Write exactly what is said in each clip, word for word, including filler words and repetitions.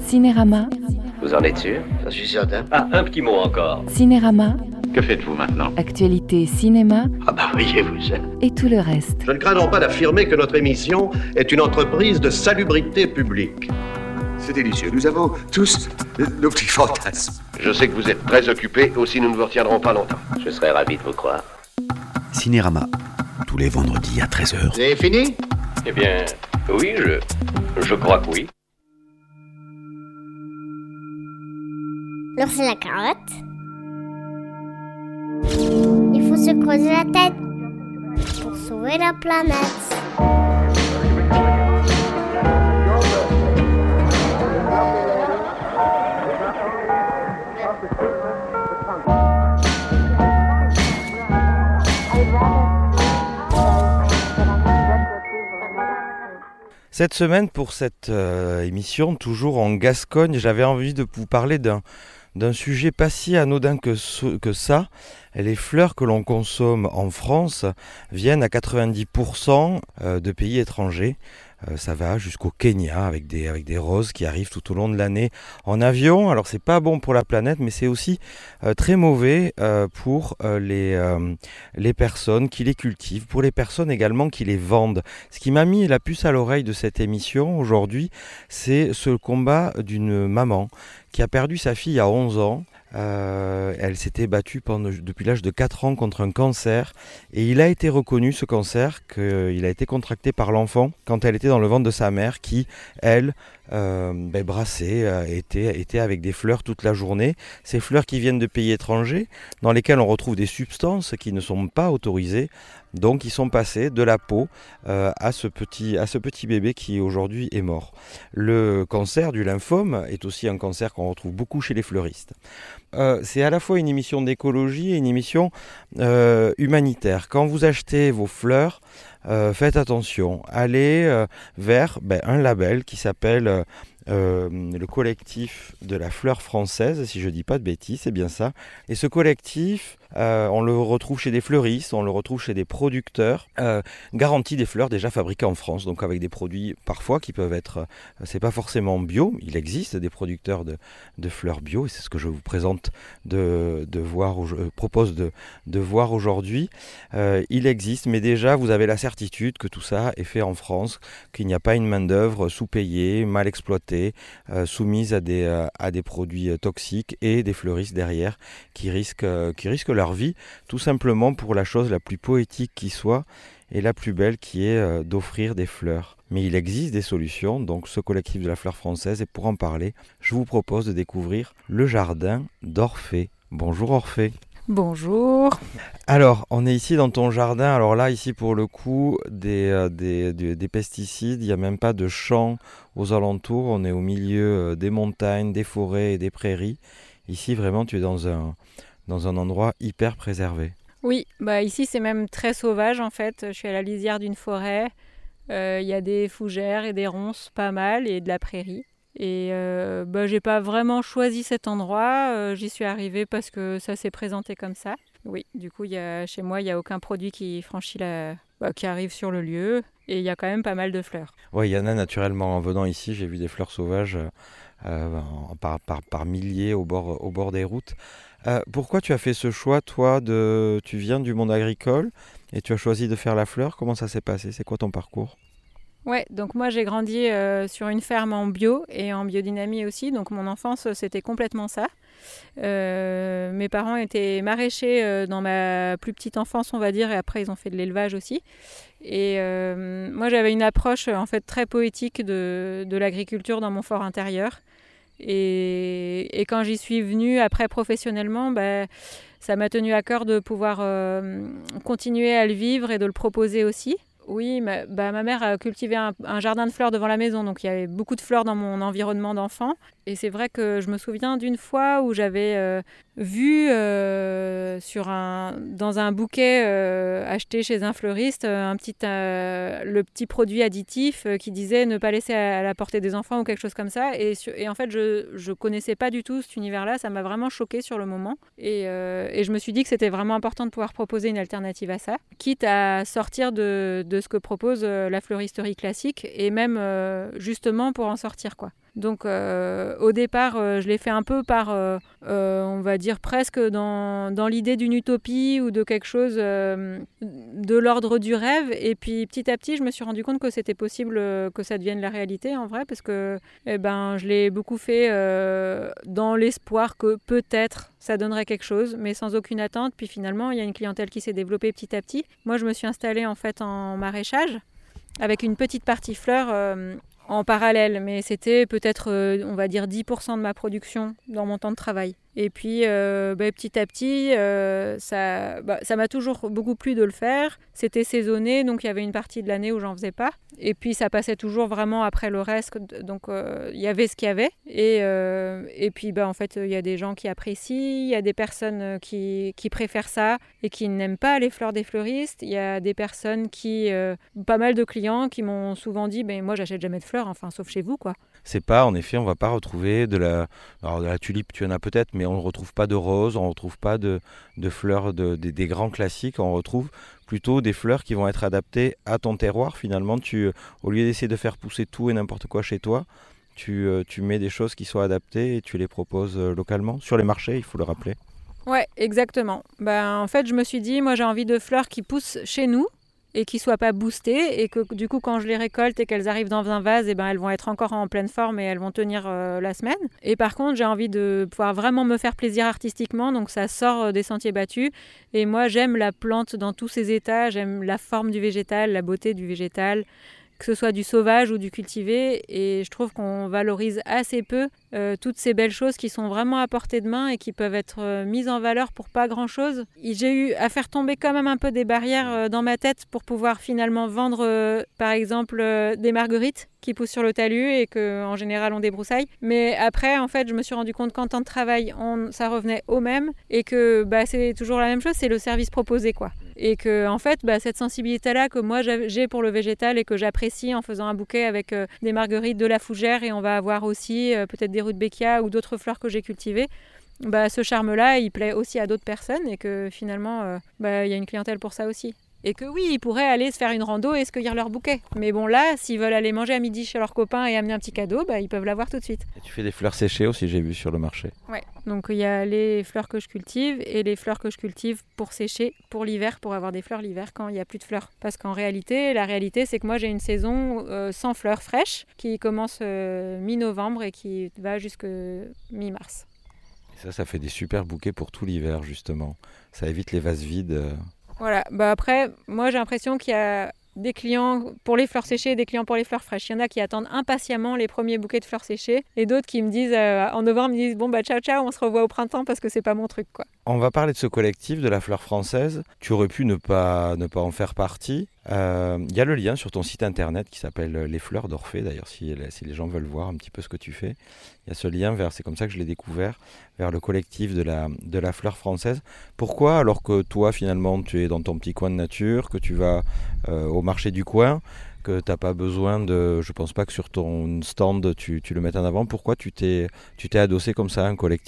Cinérama. Vous en êtes sûr? Je suis certain. Ah, un petit mot encore. Cinérama. Que faites-vous maintenant? Actualité cinéma Ah bah voyez-vous ça. et tout le reste. Je ne crains donc pas d'affirmer que notre émission est une entreprise de salubrité publique. C'est délicieux. Nous avons tous nos petits fantasmes. Je sais que vous êtes très occupé, aussi nous ne vous retiendrons pas longtemps. Je serais ravi de vous croire. Cinérama, tous les vendredis à treize heures. Vous avez fini? Eh bien, oui, je... je crois que oui. L'ours et la carotte. Il faut se creuser la tête pour sauver la planète. Cette semaine, pour cette euh, émission, toujours en Gascogne, j'avais envie de vous parler d'un, d'un sujet pas si anodin que, ce, que ça. Les fleurs que l'on consomme en France viennent à quatre-vingt-dix pour cent de pays étrangers. Euh, ça va jusqu'au Kenya avec des, avec des roses qui arrivent tout au long de l'année en avion. Alors c'est pas bon pour la planète, mais c'est aussi euh, très mauvais euh, pour euh, les, euh, les personnes qui les cultivent, pour les personnes également qui les vendent. Ce qui m'a mis la puce à l'oreille de cette émission aujourd'hui, c'est ce combat d'une maman qui a perdu sa fille à onze ans. Euh, elle s'était battue pendant, depuis l'âge de quatre ans contre un cancer et il a été reconnu, ce cancer, qu'il a été contracté par l'enfant quand elle était dans le ventre de sa mère qui, elle, euh, ben, brassait, euh, était, était avec des fleurs toute la journée. Ces fleurs qui viennent de pays étrangers dans lesquels on retrouve des substances qui ne sont pas autorisées. Donc ils sont passés de la peau euh, à, ce petit, à ce petit bébé qui aujourd'hui est mort. Le cancer du lymphome est aussi un cancer qu'on retrouve beaucoup chez les fleuristes. Euh, c'est à la fois une émission d'écologie et une émission euh, humanitaire. Quand vous achetez vos fleurs, euh, faites attention. Allez euh, vers ben, un label qui s'appelle euh, euh, le collectif de la fleur française, si je ne dis pas de bêtises, c'est bien ça. Et ce collectif, Euh, on le retrouve chez des fleuristes, on le retrouve chez des producteurs, euh, garantit des fleurs déjà fabriquées en France, donc avec des produits parfois qui peuvent être, euh, c'est pas forcément bio, il existe des producteurs de, de fleurs bio, et c'est ce que je vous présente de, de voir, je propose de, de voir aujourd'hui. Euh, il existe, mais déjà vous avez la certitude que tout ça est fait en France, qu'il n'y a pas une main d'œuvre sous-payée, mal exploitée, euh, soumise à des, euh, à des produits toxiques et des fleuristes derrière qui risquent, euh, qui risquent leur vie, tout simplement pour la chose la plus poétique qui soit et la plus belle qui est euh, d'offrir des fleurs. Mais il existe des solutions, donc ce collectif de la fleur française, et pour en parler, je vous propose de découvrir le jardin d'Orphée. Bonjour Orphée. Bonjour. Alors, on est ici dans ton jardin. Alors là, ici pour le coup, des, euh, des, des, des pesticides, il n'y a même pas de champs aux alentours. On est au milieu euh, des montagnes, des forêts et des prairies. Ici, vraiment, tu es dans un, dans un endroit hyper préservé. Oui, bah ici c'est même très sauvage en fait. Je suis à la lisière d'une forêt. Il euh, y a des fougères et des ronces pas mal et de la prairie. Et euh, bah, j'ai pas vraiment choisi cet endroit. Euh, j'y suis arrivée parce que ça s'est présenté comme ça. Oui, du coup, y a, chez moi, il n'y a aucun produit qui franchit la... Bah, qui arrive sur le lieu. Et il y a quand même pas mal de fleurs. Oui, il y en a naturellement. En venant ici, j'ai vu des fleurs sauvages euh, par, par, par milliers au bord, au bord des routes. Euh, pourquoi tu as fait ce choix, toi, de... tu viens du monde agricole et tu as choisi de faire la fleur? Comment ça s'est passé? C'est quoi ton parcours? Ouais, donc moi j'ai grandi euh, sur une ferme en bio et en biodynamie aussi, donc mon enfance c'était complètement ça. Euh, mes parents étaient maraîchers euh, dans ma plus petite enfance on va dire, et après ils ont fait de l'élevage aussi. Et euh, moi j'avais une approche en fait très poétique de, de l'agriculture dans mon fort intérieur. Et, et quand j'y suis venue après professionnellement, bah, ça m'a tenu à cœur de pouvoir euh, continuer à le vivre et de le proposer aussi. Oui, ma, bah, ma mère a cultivé un, un jardin de fleurs devant la maison, donc il y avait beaucoup de fleurs dans mon environnement d'enfant. Et c'est vrai que je me souviens d'une fois où j'avais euh, vu euh, sur un, dans un bouquet euh, acheté chez un fleuriste un petit, euh, le petit produit additif euh, qui disait ne pas laisser à, à la portée des enfants ou quelque chose comme ça. Et, sur, et en fait, je ne connaissais pas du tout cet univers-là, ça m'a vraiment choquée sur le moment. Et, euh, et je me suis dit que c'était vraiment important de pouvoir proposer une alternative à ça, quitte à sortir de, de ce que propose la fleuristerie classique et même euh, justement pour en sortir, quoi. Donc euh, au départ, euh, je l'ai fait un peu par, euh, euh, on va dire presque dans, dans l'idée d'une utopie ou de quelque chose euh, de l'ordre du rêve. Et puis petit à petit, je me suis rendu compte que c'était possible euh, que ça devienne la réalité en vrai, parce que eh ben, je l'ai beaucoup fait euh, dans l'espoir que peut-être ça donnerait quelque chose, mais sans aucune attente. Puis finalement, il y a une clientèle qui s'est développée petit à petit. Moi, je me suis installée en fait en maraîchage avec une petite partie fleurs euh, en parallèle, mais c'était peut-être, euh, on va dire, dix pour cent de ma production dans mon temps de travail. Et puis euh, bah, petit à petit, euh, ça, bah, ça m'a toujours beaucoup plu de le faire. C'était saisonné, donc il y avait une partie de l'année où j'en faisais pas. Et puis ça passait toujours vraiment après le reste, donc il euh, y avait ce qu'il y avait. Et, euh, et puis bah, en fait, il y a des gens qui apprécient, il y a des personnes qui, qui préfèrent ça et qui n'aiment pas les fleurs des fleuristes. Il y a des personnes qui, euh, pas mal de clients qui m'ont souvent dit ben, « moi j'achète jamais de fleurs, enfin sauf chez vous quoi ». C'est pas, en effet, on va pas retrouver de la, alors de la tulipe, tu en as peut-être, mais on ne retrouve pas de rose, on ne retrouve pas de, de fleurs de, de, des grands classiques, on retrouve plutôt des fleurs qui vont être adaptées à ton terroir. Finalement, tu, au lieu d'essayer de faire pousser tout et n'importe quoi chez toi, tu, tu mets des choses qui soient adaptées et tu les proposes localement, sur les marchés, il faut le rappeler. Ouais, exactement. Ben, en fait, je me suis dit, moi j'ai envie de fleurs qui poussent chez nous, et qui ne soient pas boostées, et que du coup quand je les récolte et qu'elles arrivent dans un vase, et ben elles vont être encore en pleine forme et elles vont tenir euh, la semaine. Et par contre j'ai envie de pouvoir vraiment me faire plaisir artistiquement, donc ça sort des sentiers battus, et moi j'aime la plante dans tous ses états, j'aime la forme du végétal, la beauté du végétal, que ce soit du sauvage ou du cultivé, et je trouve qu'on valorise assez peu euh, toutes ces belles choses qui sont vraiment à portée de main et qui peuvent être euh, mises en valeur pour pas grand chose. J'ai eu à faire tomber quand même un peu des barrières euh, dans ma tête pour pouvoir finalement vendre euh, par exemple euh, des marguerites qui poussent sur le talus et qu'en général on débroussaille. Mais après en fait je me suis rendu compte qu'en temps de travail on, ça revenait au même, et que bah, c'est toujours la même chose, c'est le service proposé quoi. Et que en fait bah, cette sensibilité là que moi j'ai pour le végétal et que j'apprécie en faisant un bouquet avec euh, des marguerites, de la fougère, et on va avoir aussi euh, peut-être des rudbeckia ou d'autres fleurs que j'ai cultivées, bah, ce charme là il plaît aussi à d'autres personnes, et que finalement euh, bah, y a une clientèle pour ça aussi. Et que oui, ils pourraient aller se faire une rando et se cueillir leur bouquet. Mais bon là, s'ils veulent aller manger à midi chez leurs copains et amener un petit cadeau, bah, ils peuvent l'avoir tout de suite. Et tu fais des fleurs séchées aussi, j'ai vu sur le marché. Ouais, donc il y a les fleurs que je cultive et les fleurs que je cultive pour sécher pour l'hiver, pour avoir des fleurs l'hiver quand il n'y a plus de fleurs. Parce qu'en réalité, la réalité c'est que moi j'ai une saison euh, sans fleurs fraîches qui commence euh, mi-novembre et qui va jusque mi-mars. Et ça, ça fait des super bouquets pour tout l'hiver justement. Ça évite les vases vides. Euh... Voilà, bah après, moi j'ai l'impression qu'il y a des clients pour les fleurs séchées et des clients pour les fleurs fraîches. Il y en a qui attendent impatiemment les premiers bouquets de fleurs séchées, et d'autres qui me disent euh, en novembre, ils disent bon bah ciao ciao, on se revoit au printemps parce que c'est pas mon truc quoi. On va parler de ce collectif de la fleur française. Tu aurais pu ne pas, ne pas en faire partie. Il euh, y a le lien sur ton site internet qui s'appelle Les Fleurs d'Orphée, d'ailleurs si, si les gens veulent voir un petit peu ce que tu fais. Il y a ce lien vers, c'est comme ça que je l'ai découvert, vers le collectif de la, de la fleur française. Pourquoi, alors que toi finalement tu es dans ton petit coin de nature, que tu vas euh, au marché du coin, que tu n'as pas besoin de, je pense pas que sur ton stand tu, tu le mettes en avant, pourquoi tu t'es, tu t'es adossé comme ça à un collectif ?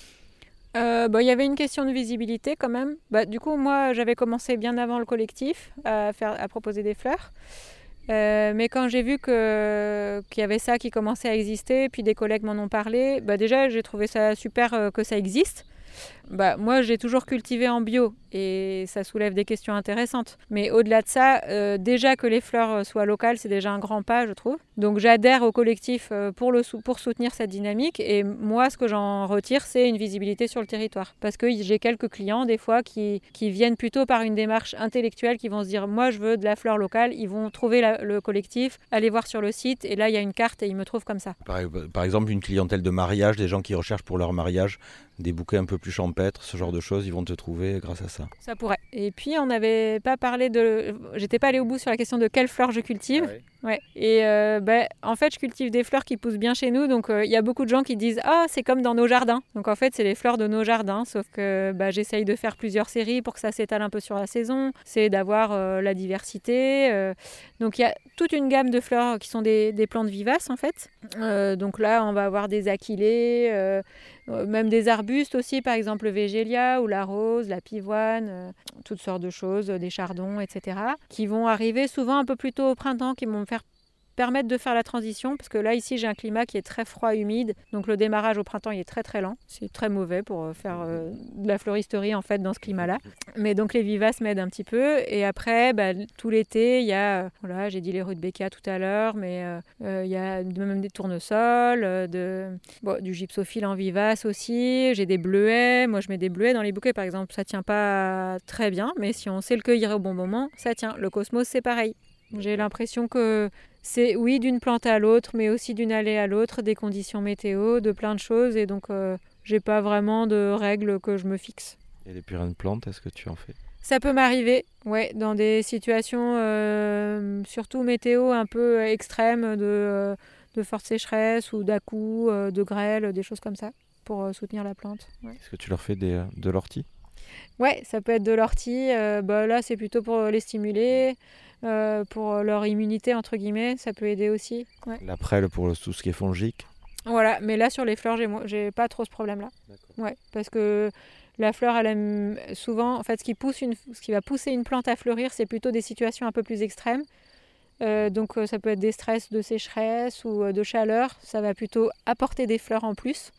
Euh, bah, y avait une question de visibilité quand même. Bah, du coup, moi, j'avais commencé bien avant le collectif à, faire, à proposer des fleurs. Euh, mais quand j'ai vu que, qu'il y avait ça qui commençait à exister, puis des collègues m'en ont parlé, bah, déjà, j'ai trouvé ça super euh, que ça existe. Bah, moi, j'ai toujours cultivé en bio et ça soulève des questions intéressantes. Mais au-delà de ça, euh, déjà que les fleurs soient locales, c'est déjà un grand pas, je trouve. Donc j'adhère au collectif pour, le, pour soutenir cette dynamique. Et moi, ce que j'en retire, c'est une visibilité sur le territoire. Parce que j'ai quelques clients, des fois, qui, qui viennent plutôt par une démarche intellectuelle, qui vont se dire « moi, je veux de la fleur locale ». Ils vont trouver la, le collectif, aller voir sur le site, et là, il y a une carte et ils me trouvent comme ça. Par, par exemple, une clientèle de mariage, des gens qui recherchent pour leur mariage des bouquets un peu plus champêtres, ce genre de choses, ils vont te trouver grâce à ça. Ça pourrait. Et puis, on n'avait pas parlé de... J'étais pas allée au bout sur la question de quelles fleurs je cultive. Ah oui. Ouais. Et euh, bah, en fait, je cultive des fleurs qui poussent bien chez nous. Donc, il euh, y a beaucoup de gens qui disent « Ah, c'est comme dans nos jardins ». Donc, en fait, c'est les fleurs de nos jardins. Sauf que bah, j'essaye de faire plusieurs séries pour que ça s'étale un peu sur la saison. C'est d'avoir euh, la diversité. Euh. Donc, il y a toute une gamme de fleurs qui sont des, des plantes vivaces, en fait. Euh, donc là, on va avoir des achillées, euh, même des arbustes aussi, par exemple le végélia ou la rose, la pivoine, euh, toutes sortes de choses, des chardons, et cetera, qui vont arriver souvent un peu plus tôt au printemps, qui vont me faire permettre de faire la transition, parce que là, ici, j'ai un climat qui est très froid, humide, donc le démarrage au printemps, il est très très lent. C'est très mauvais pour faire euh, de la floristerie, en fait, dans ce climat-là. Mais donc, les vivaces m'aident un petit peu. Et après, bah, tout l'été, il y a, euh, voilà, j'ai dit les rudbeckia tout à l'heure, mais il euh, euh, y a même des tournesols, euh, de, bon, du gypsophile en vivace aussi. J'ai des bleuets. Moi, je mets des bleuets dans les bouquets, par exemple. Ça tient pas très bien, mais si on sait le cueillir au bon moment, ça tient. Le cosmos, c'est pareil. J'ai l'impression que c'est, oui, d'une plante à l'autre, mais aussi d'une allée à l'autre, des conditions météo, de plein de choses. Et donc, euh, j'ai pas vraiment de règles que je me fixe. Et les purines de plantes, est-ce que tu en fais ? Ça peut m'arriver, ouais, dans des situations, euh, surtout météo, un peu extrêmes, de, euh, de forte sécheresse ou d'à-coups, euh, de grêle, des choses comme ça, pour euh, soutenir la plante. Ouais. Est-ce que tu leur fais des, de l'ortie ? Ouais, ça peut être de l'ortie. Euh, bah, là, c'est plutôt pour les stimuler. Euh, pour leur immunité, entre guillemets, ça peut aider aussi. Ouais. La prêle pour le, tout ce qui est fongique. Voilà, mais là sur les fleurs, j'ai, j'ai pas trop ce problème-là. D'accord. Ouais, parce que la fleur, elle aime souvent, en fait, ce qui, pousse une, ce qui va pousser une plante à fleurir, c'est plutôt des situations un peu plus extrêmes. Euh, donc ça peut être des stress de sécheresse ou de chaleur, ça va plutôt apporter des fleurs en plus.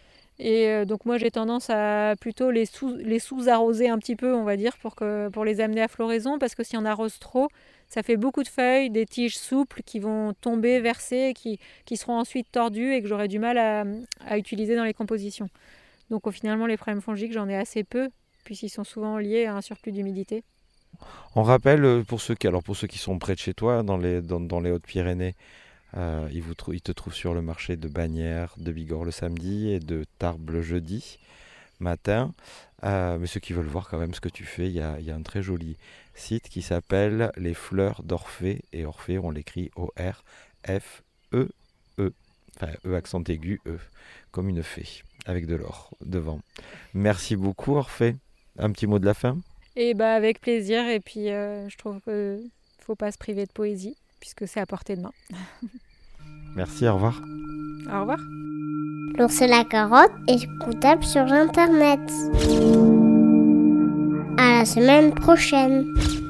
Et euh, donc moi j'ai tendance à plutôt les, sous, les sous-arroser un petit peu, on va dire, pour, que, pour les amener à floraison, parce que si on arrose trop, ça fait beaucoup de feuilles, des tiges souples qui vont tomber, verser, qui, qui seront ensuite tordues et que j'aurai du mal à, à utiliser dans les compositions. Donc finalement les problèmes fongiques, j'en ai assez peu, puisqu'ils sont souvent liés à un surplus d'humidité. On rappelle, pour ceux qui, alors pour ceux qui sont près de chez toi, dans les, dans, dans les Hautes-Pyrénées, Euh, ils, vous trou- ils te trouvent sur le marché de Bagnères, de Bigorre le samedi et de Tarbes le jeudi matin. Euh, mais ceux qui veulent voir quand même ce que tu fais, il y a, y a un très joli site qui s'appelle Les Fleurs d'Orphée. Et Orphée, on l'écrit O R F E E. Enfin, E accent aigu, E. Comme une fée, avec de l'or devant. Merci beaucoup Orphée. Un petit mot de la fin ? Et bah avec plaisir. Et puis euh, je trouve qu'il ne faut pas se priver de poésie, puisque c'est à portée de main. Merci, au revoir. Au revoir. L'ours et la carotte est écoutable sur Internet. À la semaine prochaine.